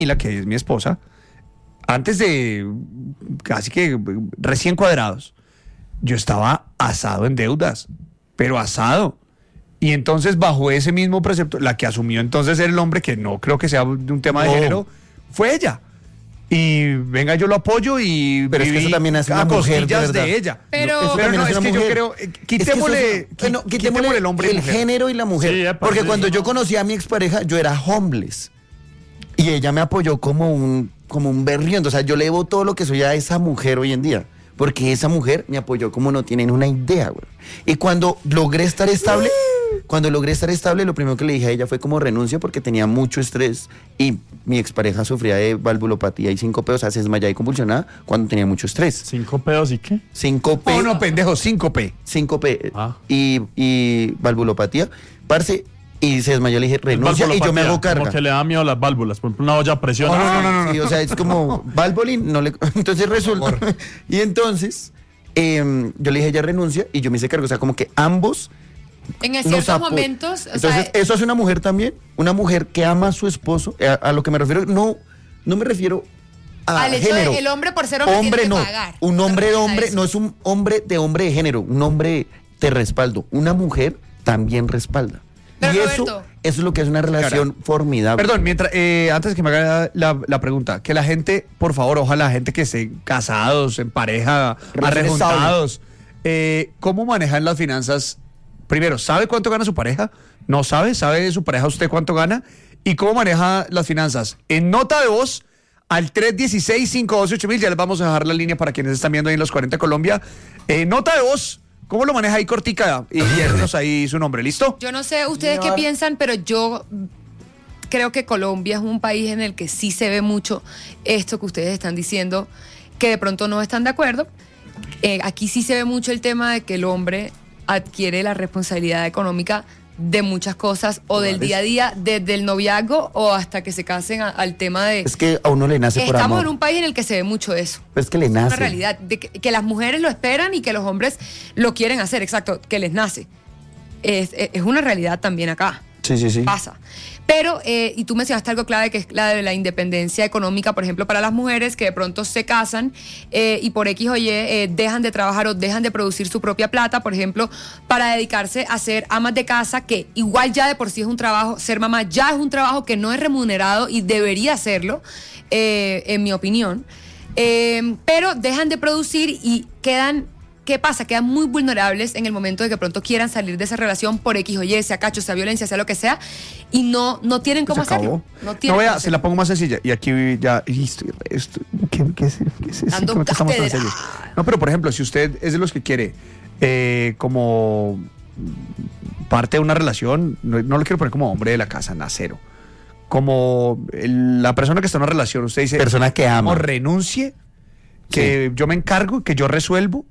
y la que es mi esposa, antes de casi que recién cuadrados, yo estaba asado en deudas, pero asado. Y entonces, bajo ese mismo precepto, la que asumió entonces el hombre, que no creo que sea de un tema de género, fue ella. Y venga, yo lo apoyo y pero es que eso también hace una mujer de ella. Pero no, es que yo creo, quitémosle el hombre y el mujer. género y la mujer. Sí, porque cuando yo conocí a mi expareja, yo era homeless. Y ella me apoyó como un berrión. O sea, yo le debo todo lo que soy a esa mujer hoy en día. Porque esa mujer me apoyó como no tienen una idea, güey. Y cuando logré estar estable, lo primero que le dije a ella fue como renuncio porque tenía mucho estrés y mi expareja sufría de valvulopatía y síncope, o sea, se desmayaba y convulsionaba cuando tenía mucho estrés. ¿5 pedos y qué? Síncope. Oh, no, pendejo, síncope. Síncope Ah. y valvulopatía. Parce, y se desmayó, le dije, renuncia y yo me hago carga. Como que le da miedo a las válvulas, por ejemplo, una olla a presión. Sí, o sea, es como Valvolin, no le... Entonces resulta... Y entonces, yo le dije, ella renuncia y yo me hice cargo. O sea, como que ambos... en ciertos momentos... Entonces, eso hace una mujer también. Una mujer que ama a su esposo. A lo que me refiero, no me refiero a al hecho género. de el hombre por ser hombre tiene no. que pagar. Un hombre de hombre, Eso. no es un hombre de género. Un hombre de respaldo. Una mujer también respalda. Pero y Roberto, eso es lo que es una relación formidable. Perdón, antes que me haga la pregunta, que la gente, por favor, ojalá la gente que esté casados, en pareja, arrejuntados, ¿cómo manejan las finanzas? Primero, ¿sabe cuánto gana su pareja? ¿No sabe? ¿Sabe su pareja usted cuánto gana? ¿Y cómo maneja las finanzas? En nota de voz al 316-512-8000, ya les vamos a dejar la línea para quienes están viendo ahí en los 40 Colombia. Nota de voz. ¿Cómo lo maneja ahí cortica? Y déjenos ahí su nombre, ¿listo? yo no sé ustedes qué piensan, pero yo creo que Colombia es un país en el que sí se ve mucho esto que ustedes están diciendo, que de pronto no están de acuerdo. Aquí sí se ve mucho el tema de que el hombre adquiere la responsabilidad económica de muchas cosas, o del día a día, desde el noviazgo o hasta que se casen al tema de... Es que a uno le nace por amor. Estamos en un país en el que se ve mucho eso. Es que le Es nace. una realidad, de que las mujeres lo esperan y que los hombres lo quieren hacer, exacto, que les nace. Es una realidad también acá. Sí. Pasa. Pero, y tú mencionaste algo clave, que es la de la independencia económica, por ejemplo, para las mujeres que de pronto se casan y por X o Y dejan de trabajar o dejan de producir su propia plata, por ejemplo, para dedicarse a ser amas de casa, que igual ya de por sí es un trabajo, ser mamá ya es un trabajo que no es remunerado y debería serlo, en mi opinión. Pero dejan de producir y quedan... ¿Qué pasa? Quedan muy vulnerables en el momento de que pronto quieran salir de esa relación por X o Y, sea cacho, sea violencia, sea lo que sea, y no tienen cómo hacerlo. No tienen cómo se hacerlo. la pongo más sencilla. Y aquí ya... ¿Qué es Dando ¿Cómo que estamos tan cátedra. serios? No, pero por ejemplo, si usted es de los que quiere como parte de una relación, no lo quiero poner como hombre de la casa, cero. Como la persona que está en una relación, usted dice... Persona que ama. O renuncie, que yo me encargo, que yo resuelvo.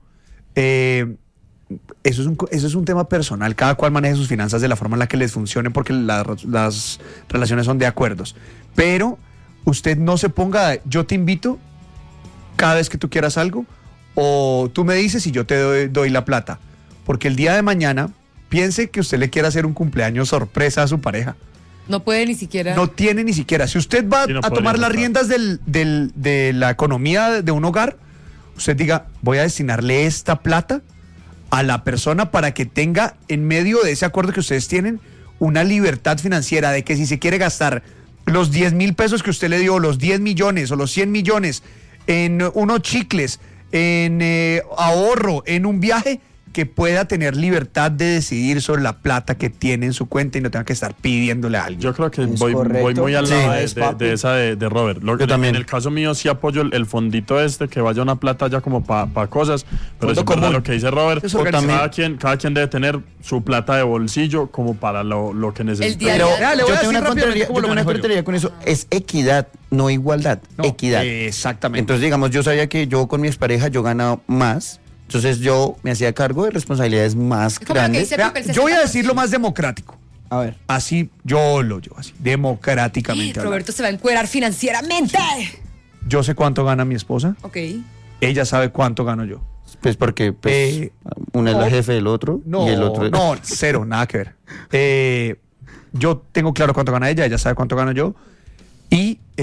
Eso es un tema personal. Cada cual maneja sus finanzas de la forma en la que les funcione, porque las relaciones son de acuerdos. Pero usted no se ponga, yo te invito cada vez que tú quieras algo, o tú me dices y yo te doy la plata. Porque el día de mañana, piense que usted le quiere hacer un cumpleaños sorpresa a su pareja. No puede ni siquiera... No tiene ni siquiera. Si usted va Sí, no a tomar podría, las riendas de la economía de un hogar, usted diga, voy a destinarle esta plata a la persona para que tenga, en medio de ese acuerdo que ustedes tienen, una libertad financiera de que si se quiere gastar los 10,000 pesos que usted le dio, los 10 millones o los 100 millones en unos chicles, en ahorro, en un viaje, que pueda tener libertad de decidir sobre la plata que tiene en su cuenta y no tenga que estar pidiéndole a alguien. Yo creo que Es voy correcto. muy al Sí, lado es papi. de esa de Robert. Yo también. En el caso mío sí apoyo el fondito que vaya una plata ya como para cosas, pero Fondo es verdad común. lo que dice Robert. Es organizado. Cada quien debe tener su plata de bolsillo como para lo que necesita. El día a Pero día. Vea, le voy yo a tengo decir una rápidamente contrariedad, cómo lo manejo yo. con eso. Es equidad, no igualdad. No, equidad. Exactamente. Entonces, digamos, yo sabía que yo con mi expareja yo ganaba más. Entonces yo me hacía cargo de responsabilidades más Es como lo que grandes. dice Vea, Pipe, el yo voy a 60%. decir lo más democrático. A ver. Así, yo lo llevo así, democráticamente. hablando. Roberto se va a encuerar financieramente. Yo sé cuánto gana mi esposa, Ok. ella sabe cuánto gano yo. Pues porque uno es no. la jefe del otro No, y el otro es... no, cero, nada que ver. Yo tengo claro cuánto gana ella sabe cuánto gano yo. Y